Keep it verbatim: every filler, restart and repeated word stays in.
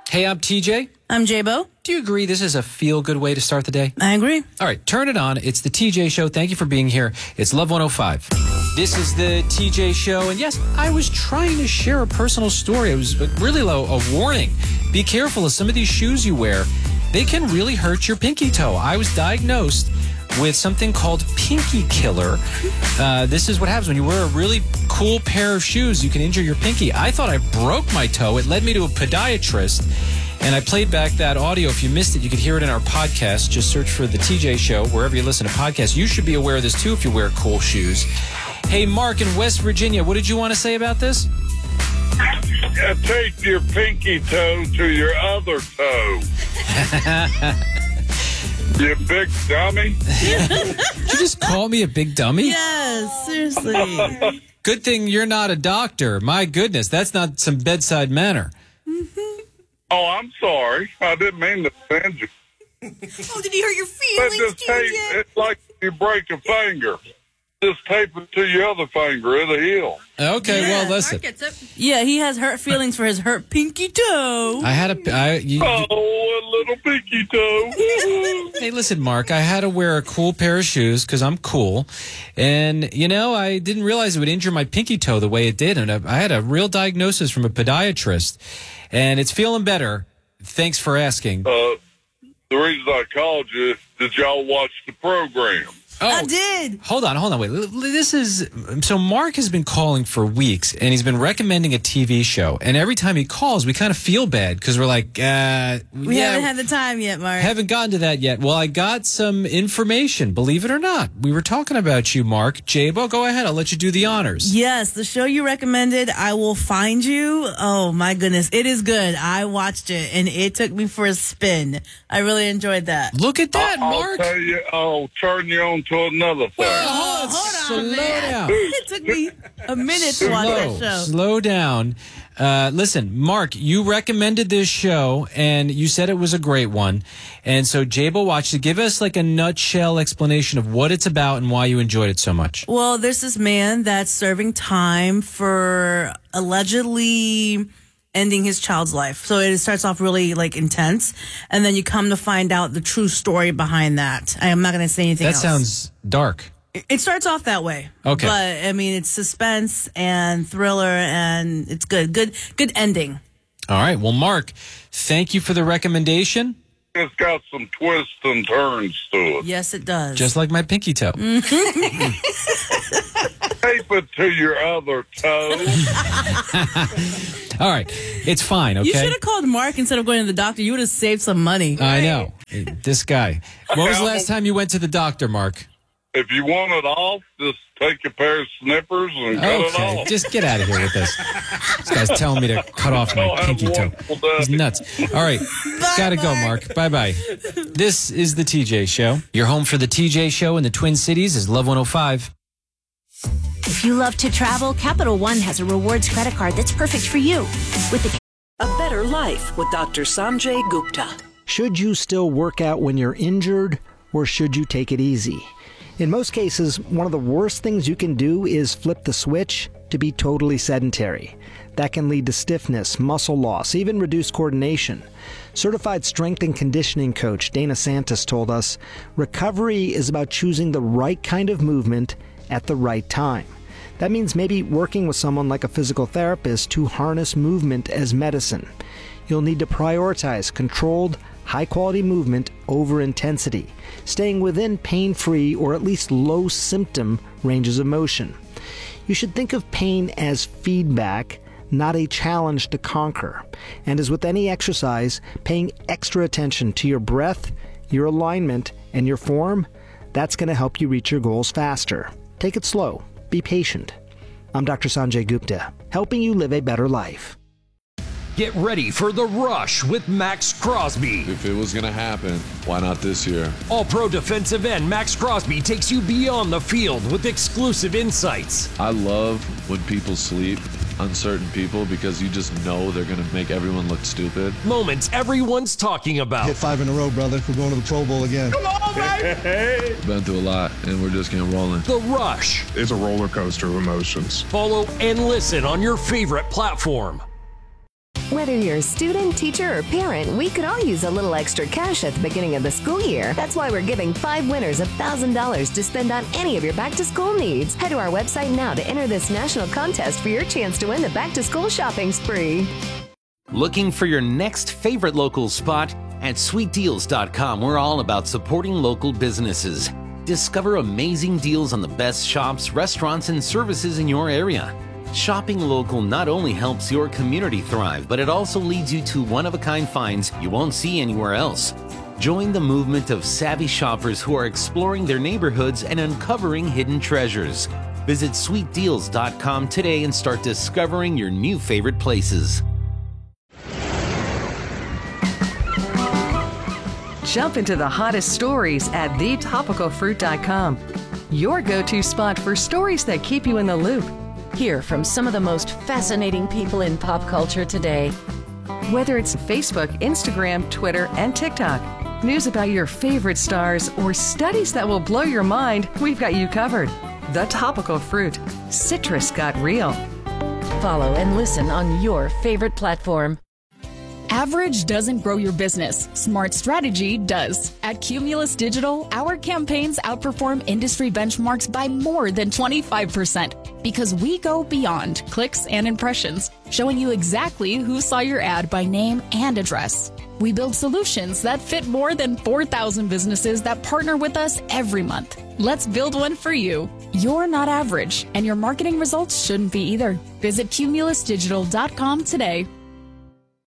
Hey, I'm T J. I'm J-Bo. Do you agree this is a feel-good way to start the day? I agree. All right, turn it on. It's the T J Show. Thank you for being here. It's Love one oh five. This is the T J Show. And yes, I was trying to share a personal story. It was really low, a warning. Be careful of some of these shoes you wear. They can really hurt your pinky toe. I was diagnosed with something called pinky killer. Uh, this is what happens when you wear a really cool pair of shoes. You can injure your pinky. I thought I broke my toe. It led me to a podiatrist. And I played back that audio. If you missed it, you could hear it in our podcast. Just search for The T J Show wherever you listen to podcasts. You should be aware of this, too, if you wear cool shoes. Hey, Mark in West Virginia, what did you want to say about this? Uh, take your pinky toe to your other toe. You big dummy. Did you just call me a big dummy? Yes, seriously. Good thing you're not a doctor. My goodness, that's not some bedside manner. Oh, I'm sorry. I didn't mean to offend you. Oh, did he hurt your But feelings, just tape, it's like you break a finger. Just tape it to your other finger. It'll heal. Okay, Yeah, well, listen. Yeah, he has hurt feelings for his hurt pinky toe. I had a... I, you, Oh, a little pinky toe. Hey, listen, Mark, I had to wear a cool pair of shoes because I'm cool. And, you know, I didn't realize it would injure my pinky toe the way it did. And I, I had a real diagnosis from a podiatrist. And it's feeling better. Thanks for asking. Uh, the reason I called you is did y'all watch the program? Oh, I did. Hold on, hold on, wait. This is so. Mark has been calling for weeks, and he's been recommending a T V show. And every time he calls, we kind of feel bad because we're like, uh, We yeah, haven't had the time yet, Mark. haven't gotten to that yet. Well, I got some information. Believe it or not, we were talking about you, Mark. J-Bo, go ahead. I'll let you do the honors. Yes, the show you recommended, I Will Find You. Oh, my goodness. It is good. I watched it, and it took me for a spin. I really enjoyed that. Look at that, I'll Mark. tell you, I'll turn you on to another thing. Oh, hold on, slow man. down. It took me a minute to watch that Slow, show. slow down. Uh, listen, Mark, you recommended this show, and you said it was a great one. And so J-Bo watched it. Give us like a nutshell explanation of what it's about and why you enjoyed it so much. Well, there's this man that's serving time for allegedly ending his child's life. So it starts off really like intense, and then you come to find out the true story behind that. I am not going to say anything That else. sounds dark. It starts off that way. Okay. But I mean, it's suspense and thriller, and it's good. Good good ending. All right. Well, Mark, thank you for the recommendation. It's got some twists and turns to it. Yes, it does. Just like my pinky toe. Tape it to your other toe. All right. It's fine, okay? You should have called Mark instead of going to the doctor. You would have saved some money. I know. This guy. When was the last time you went to the doctor, Mark? If you want it off, just take a pair of snippers and cut it Okay, off. just get out of here with this. This guy's telling me to cut off my Y'all have pinky a toe. wonderful day. He's nuts. All right, gotta go, Mark. Bye-bye. This is the T J Show. Your home for the T J Show in the Twin Cities is Love one oh five. If you love to travel, Capital One has a rewards credit card that's perfect for you. With the A Better Life with Doctor Sanjay Gupta. Should you still work out when you're injured, or should you take it easy? In most cases, one of the worst things you can do is flip the switch to be totally sedentary. That can lead to stiffness, muscle loss, even reduced coordination. Certified strength and conditioning coach Dana Santos told us, recovery is about choosing the right kind of movement at the right time. That means maybe working with someone like a physical therapist to harness movement as medicine. You'll need to prioritize controlled, high-quality movement over intensity, staying within pain-free or at least low-symptom ranges of motion. You should think of pain as feedback, not a challenge to conquer. And as with any exercise, paying extra attention to your breath, your alignment, and your form, that's going to help you reach your goals faster. Take it slow. Be patient. I'm Doctor Sanjay Gupta, helping you live a better life. Get ready for The Rush with Max Crosby. If it was going to happen, why not this year? All-Pro defensive end Max Crosby takes you beyond the field with exclusive insights. I love when people sleep on certain people because you just know they're going to make everyone look stupid. Moments everyone's talking about. Hit five in a row, brother. We're going to the Pro Bowl again. Come on, baby! Been through a lot, and we're just getting rolling. The Rush. It's a roller coaster of emotions. Follow and listen on your favorite platform. Whether you're a student, teacher, or parent, we could all use a little extra cash at the beginning of the school year. That's why we're giving five winners one thousand dollars to spend on any of your back-to-school needs. Head to our website now to enter this national contest for your chance to win the back-to-school shopping spree. Looking for your next favorite local spot? At sweet deals dot com, we're all about supporting local businesses. Discover amazing deals on the best shops, restaurants, and services in your area. Shopping local not only helps your community thrive, but it also leads you to one-of-a-kind finds you won't see anywhere else. Join the movement of savvy shoppers who are exploring their neighborhoods and uncovering hidden treasures. Visit sweet deals dot com today and start discovering your new favorite places. Jump into the hottest stories at the topical fruit dot com. Your go-to spot for stories that keep you in the loop. Hear from some of the most fascinating people in pop culture today. Whether it's Facebook, Instagram, Twitter, and TikTok, news about your favorite stars, or studies that will blow your mind, we've got you covered. The Topical Fruit. Citrus got real. Follow and listen on your favorite platform. Average doesn't grow your business. Smart strategy does. At Cumulus Digital, our campaigns outperform industry benchmarks by more than twenty-five percent because we go beyond clicks and impressions, showing you exactly who saw your ad by name and address. We build solutions that fit more than four thousand businesses that partner with us every month. Let's build one for you. You're not average, and your marketing results shouldn't be either. Visit cumulus digital dot com today.